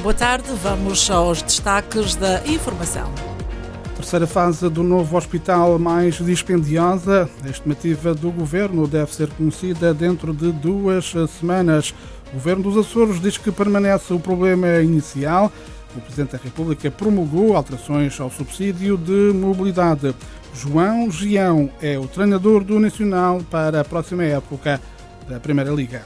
Boa tarde, vamos aos destaques da informação. Terceira fase do novo hospital mais dispendiosa. A estimativa do Governo deve ser conhecida dentro de 2 semanas. O Governo dos Açores diz que permanece o problema inicial. O Presidente da República promulgou alterações ao subsídio de mobilidade. João Gião é o treinador do Nacional para a próxima época da Primeira Liga.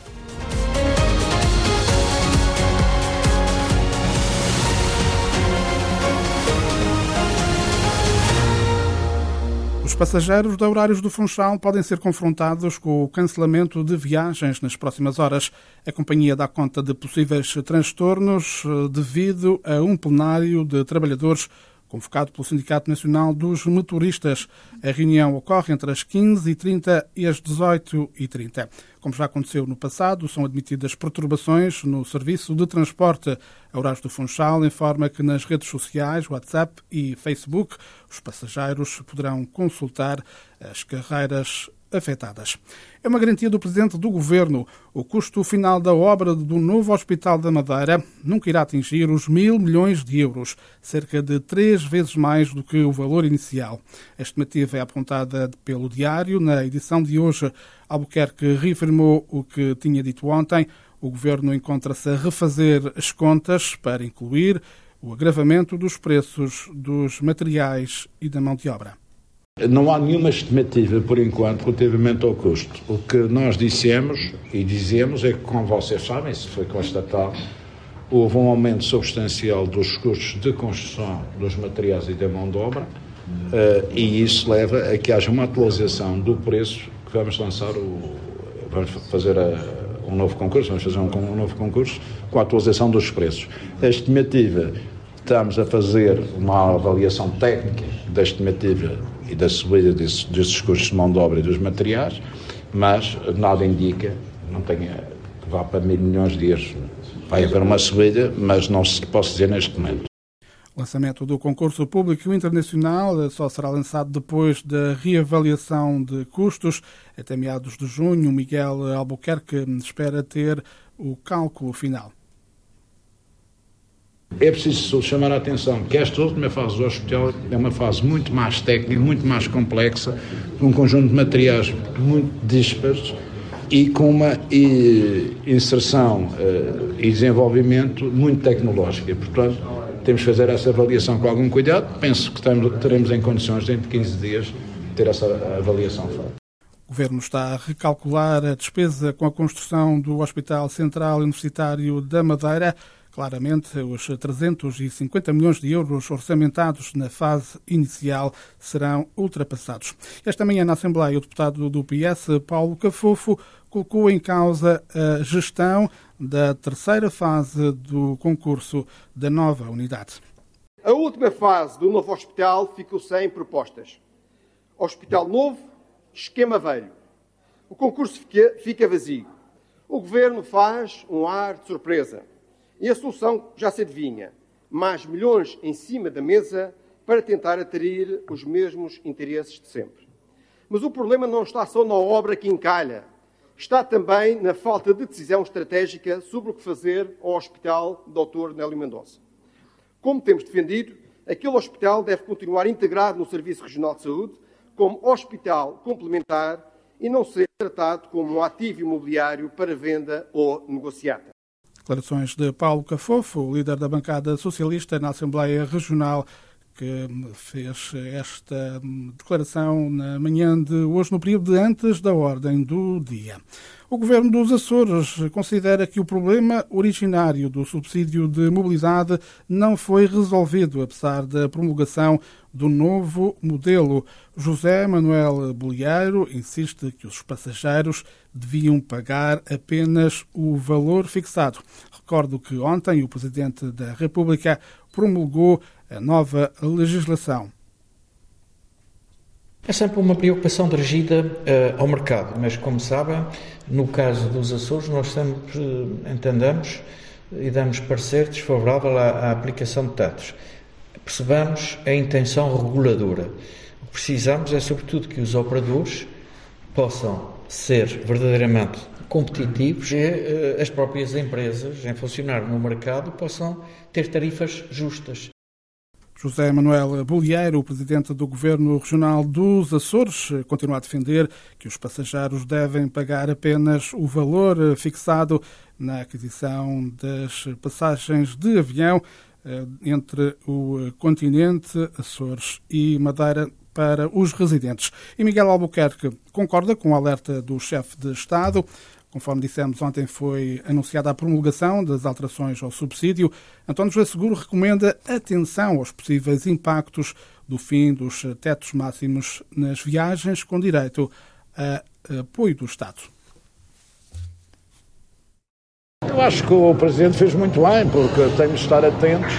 Os passageiros de Horários do Funchal podem ser confrontados com o cancelamento de viagens nas próximas horas. A companhia dá conta de possíveis transtornos devido a um plenário de trabalhadores convocado pelo Sindicato Nacional dos Motoristas. A reunião ocorre entre as 15h30 e as 18h30. Como já aconteceu no passado, são admitidas perturbações no serviço de transporte. A Horários do Funchal informa que nas redes sociais, WhatsApp e Facebook, os passageiros poderão consultar as carreiras afetadas. É uma garantia do Presidente do Governo. O custo final da obra do novo Hospital da Madeira nunca irá atingir os 1.000 milhões de euros, cerca de 3 vezes mais do que o valor inicial. A estimativa é apontada pelo Diário. Na edição de hoje, Albuquerque reafirmou o que tinha dito ontem. O Governo encontra-se a refazer as contas para incluir o agravamento dos preços dos materiais e da mão de obra. Não há nenhuma estimativa, por enquanto, relativamente ao custo. O que nós dissemos e dizemos é que, como vocês sabem, isso foi constatado, houve um aumento substancial dos custos de construção dos materiais e da mão de obra, e isso leva a que haja uma atualização do preço que vamos lançar, vamos fazer um novo concurso, um novo concurso com a atualização dos preços. A estimativa, estamos a fazer uma avaliação técnica da estimativa e da subida desses custos de mão de obra e dos materiais, mas nada indica, que vá para 1.000 milhões de euros. Vai haver uma subida, mas não se pode dizer neste momento. O lançamento do concurso público internacional só será lançado depois da reavaliação de custos. Até meados de junho, Miguel Albuquerque espera ter o cálculo final. É preciso chamar a atenção que esta última fase do hospital é uma fase muito mais técnica, muito mais complexa, com um conjunto de materiais muito dispares e com uma inserção e desenvolvimento muito tecnológica. Portanto, temos que fazer essa avaliação com algum cuidado. Penso que teremos em condições, dentro de 15 dias, ter essa avaliação feita. O Governo está a recalcular a despesa com a construção do Hospital Central Universitário da Madeira. Claramente, os 350 milhões de euros orçamentados na fase inicial serão ultrapassados. Esta manhã, na Assembleia, o deputado do PS, Paulo Cafofo, colocou em causa a gestão da terceira fase do concurso da nova unidade. A última fase do novo hospital ficou sem propostas. Hospital novo, esquema velho. O concurso fica vazio. O Governo faz um ar de surpresa. E a solução já se adivinha. Mais milhões em cima da mesa para tentar atrair os mesmos interesses de sempre. Mas o problema não está só na obra que encalha. Está também na falta de decisão estratégica sobre o que fazer ao Hospital Dr. Nélio Mendonça. Como temos defendido, aquele hospital deve continuar integrado no Serviço Regional de Saúde como hospital complementar e não ser tratado como um ativo imobiliário para venda ou negociata. Declarações de Paulo Cafofo, líder da bancada socialista na Assembleia Regional, que fez esta declaração na manhã de hoje, no período antes da ordem do dia. O Governo dos Açores considera que o problema originário do subsídio de mobilidade não foi resolvido, apesar da promulgação do novo modelo. José Manuel Bolieiro insiste que os passageiros deviam pagar apenas o valor fixado. Recordo que ontem o Presidente da República promulgou a nova legislação. É sempre uma preocupação dirigida ao mercado, mas, como sabem, no caso dos Açores, nós sempre entendemos e damos parecer desfavorável à aplicação de tetos. Percebamos a intenção reguladora. O que precisamos é, sobretudo, que os operadores possam ser verdadeiramente competitivos e as próprias empresas, em funcionar no mercado, possam ter tarifas justas. José Manuel Bolieiro, o presidente do Governo Regional dos Açores, continua a defender que os passageiros devem pagar apenas o valor fixado na aquisição das passagens de avião entre o continente, Açores e Madeira para os residentes. E Miguel Albuquerque concorda com o alerta do chefe de Estado. Conforme dissemos, ontem foi anunciada a promulgação das alterações ao subsídio. António José Seguro recomenda atenção aos possíveis impactos do fim dos tetos máximos nas viagens com direito a apoio do Estado. Eu acho que o Presidente fez muito bem, porque temos de estar atentos.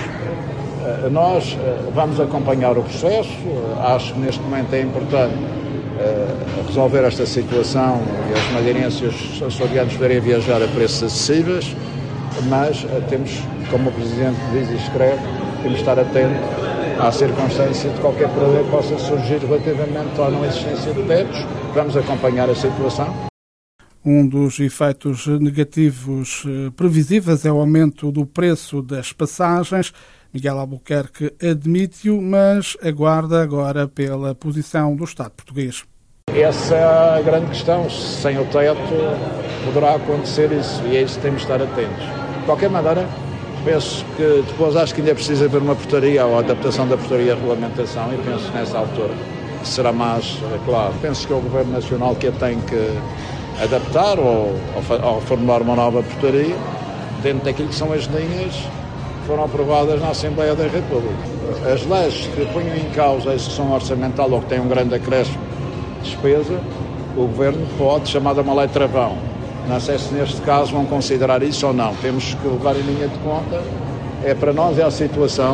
Nós vamos acompanhar o processo. Acho que neste momento é importante resolver esta situação e as madeirenses açorianos poderem viajar a preços acessíveis, mas temos, como o Presidente diz e escreve, temos de estar atentos à circunstância de qualquer problema que possa surgir relativamente à não existência de tetos. Vamos acompanhar a situação. Um dos efeitos negativos previsíveis é o aumento do preço das passagens. Miguel Albuquerque admite-o, mas aguarda agora pela posição do Estado português. Essa é a grande questão. Sem o teto poderá acontecer isso e é isso que temos de estar atentos. De qualquer maneira, penso que depois acho que ainda é preciso haver uma portaria ou adaptação da portaria à regulamentação e penso que nessa altura será mais claro. Penso que é o Governo Nacional que a tem que adaptar ou formular uma nova portaria dentro daquilo que são as linhas foram aprovadas na Assembleia da República. As leis que ponham em causa a execução orçamental ou que têm um grande acréscimo de despesa, o Governo pode, chamada uma lei travão. Não sei se neste caso vão considerar isso ou não. Temos que levar em linha de conta, para nós é a situação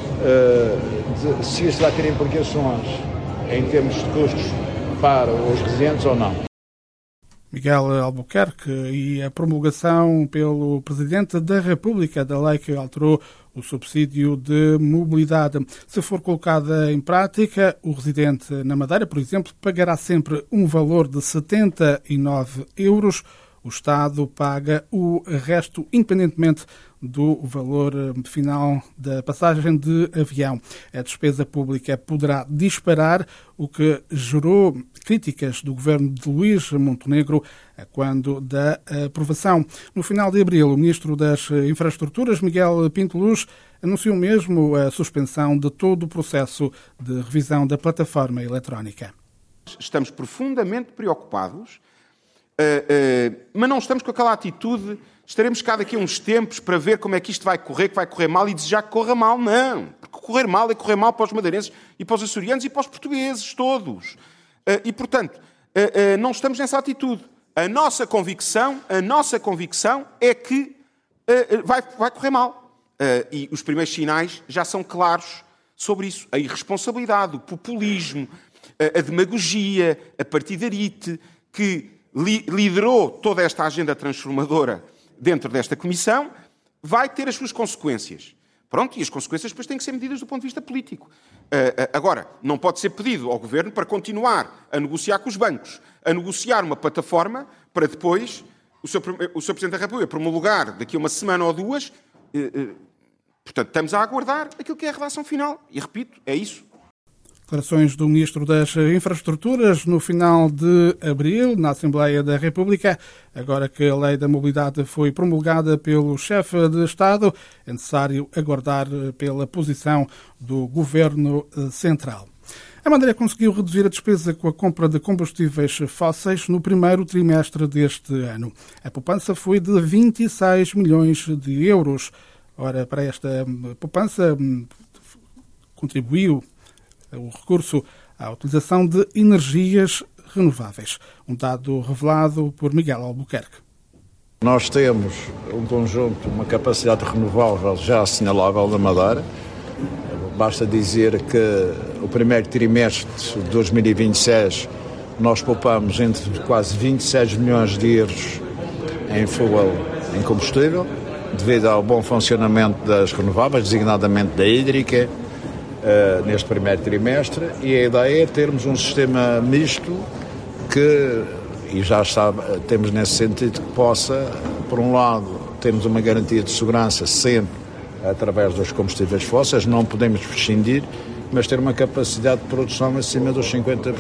de se isso vai ter implicações em termos de custos para os residentes ou não. Miguel Albuquerque e a promulgação pelo Presidente da República da lei que alterou o subsídio de mobilidade. Se for colocada em prática, o residente na Madeira, por exemplo, pagará sempre um valor de 79 euros. O Estado paga o resto, independentemente do valor final da passagem de avião. A despesa pública poderá disparar, o que gerou críticas do governo de Luís Montenegro quando da aprovação. No final de abril, o Ministro das Infraestruturas, Miguel Pinto Luz, anunciou mesmo a suspensão de todo o processo de revisão da plataforma eletrónica. Estamos profundamente preocupados, mas não estamos com aquela atitude, estaremos cá daqui a uns tempos para ver como é que isto vai correr, que vai correr mal e desejar que corra mal. Não, porque correr mal é correr mal para os madeirenses e para os açorianos e para os portugueses todos. E, portanto, não estamos nessa atitude. A nossa convicção é que vai correr mal. E os primeiros sinais já são claros sobre isso. A irresponsabilidade, o populismo, a demagogia, a partidarite, que liderou toda esta agenda transformadora dentro desta comissão, vai ter as suas consequências. Pronto, e as consequências depois têm que ser medidas do ponto de vista político. Agora, não pode ser pedido ao Governo para continuar a negociar com os bancos, a negociar uma plataforma para depois o Sr. Presidente da República promulgar daqui a uma semana ou duas. Portanto, estamos a aguardar aquilo que é a redação final. E repito, é isso. Declarações do Ministro das Infraestruturas no final de abril, na Assembleia da República. Agora que a Lei da Mobilidade foi promulgada pelo chefe de Estado, é necessário aguardar pela posição do Governo Central. A Madeira conseguiu reduzir a despesa com a compra de combustíveis fósseis no primeiro trimestre deste ano. A poupança foi de 26 milhões de euros. Ora, para esta poupança contribuiu o recurso à utilização de energias renováveis. Um dado revelado por Miguel Albuquerque. Nós temos um conjunto, uma capacidade renovável já assinalável na Madeira. Basta dizer que o primeiro trimestre de 2026 nós poupamos entre quase 26 milhões de euros em fuel, em combustível, devido ao bom funcionamento das renováveis, designadamente da hídrica, neste primeiro trimestre, e a ideia é termos um sistema misto que e já temos nesse sentido que possa, por um lado, termos uma garantia de segurança sempre através dos combustíveis fósseis, não podemos prescindir, mas ter uma capacidade de produção acima dos 50%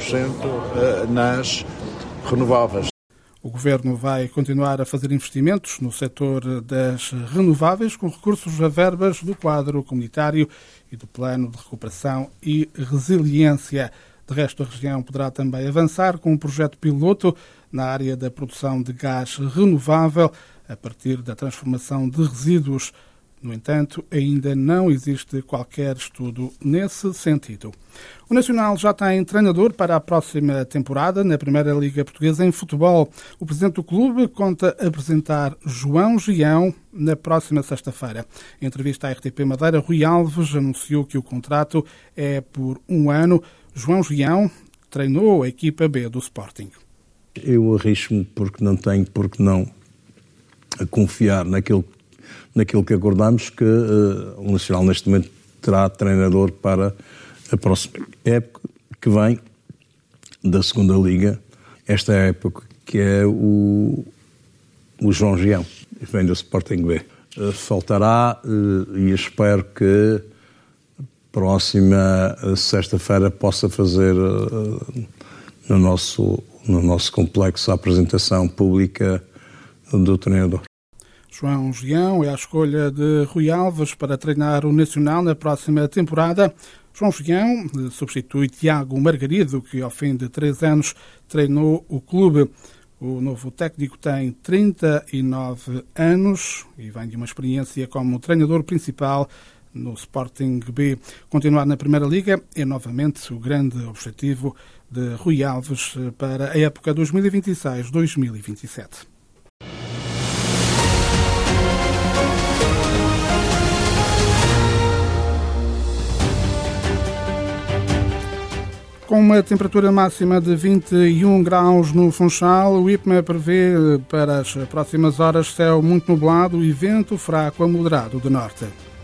nas renováveis. O Governo vai continuar a fazer investimentos no setor das renováveis com recursos a verbas do quadro comunitário e do Plano de Recuperação e Resiliência. De resto, a região poderá também avançar com um projeto piloto na área da produção de gás renovável a partir da transformação de resíduos. No entanto, ainda não existe qualquer estudo nesse sentido. O Nacional já tem treinador para a próxima temporada na Primeira Liga Portuguesa em futebol. O presidente do clube conta apresentar João Gião na próxima sexta-feira. Em entrevista à RTP Madeira, Rui Alves anunciou que o contrato é por 1 ano. João Gião treinou a equipa B do Sporting. Eu arrisco-me porque não a confiar naquilo que acordamos, que o Nacional neste momento terá treinador para a próxima época que vem da segunda Liga. Esta época que é o João Gião, que vem do Sporting B. Faltará e espero que próxima sexta-feira possa fazer no nosso complexo a apresentação pública do treinador. João Gião é a escolha de Rui Alves para treinar o Nacional na próxima temporada. João Gião substitui Tiago Margarido, que ao fim de 3 anos treinou o clube. O novo técnico tem 39 anos e vem de uma experiência como treinador principal no Sporting B. Continuar na Primeira Liga é novamente o grande objetivo de Rui Alves para a época 2026-2027. Com uma temperatura máxima de 21 graus no Funchal, o IPMA prevê para as próximas horas céu muito nublado e vento fraco a moderado de norte.